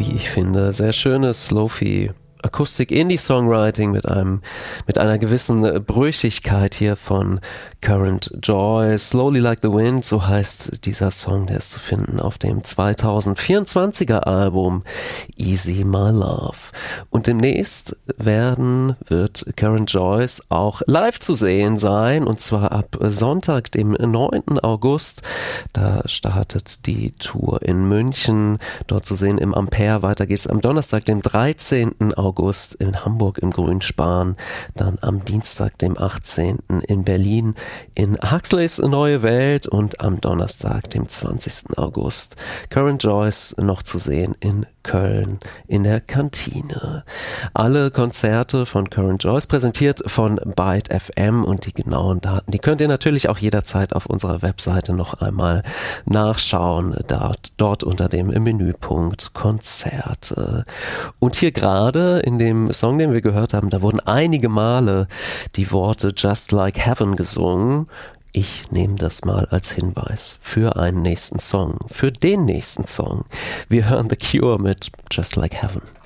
wie ich finde, sehr schönes Lo-Fi Akustik-Indie-Songwriting mit einer gewissen Brüchigkeit hier von Current Joy. Slowly Like the Wind, so heißt dieser Song, der ist zu finden auf dem 2024er Album Easy My Love. Und demnächst wird Current Joys auch live zu sehen sein, und zwar ab Sonntag, dem 9. August. Da startet die Tour in München, dort zu sehen im Ampere. Weiter geht es am Donnerstag, dem 13. August in Hamburg im Grünspan, dann am Dienstag, dem 18. in Berlin in Huxleys Neue Welt und am Donnerstag, dem 20. August Current Joys noch zu sehen in Köln in der Kantine. Alle Konzerte von Current Joys präsentiert von Byte FM, und die genauen Daten, die könnt ihr natürlich auch jederzeit auf unserer Webseite noch einmal nachschauen, dort unter dem Menüpunkt Konzerte. Und hier gerade in dem Song, den wir gehört haben, da wurden einige Male die Worte Just Like Heaven gesungen. Ich nehme das mal als Hinweis für einen nächsten Song, für den nächsten Song. Wir hören The Cure mit Just Like Heaven.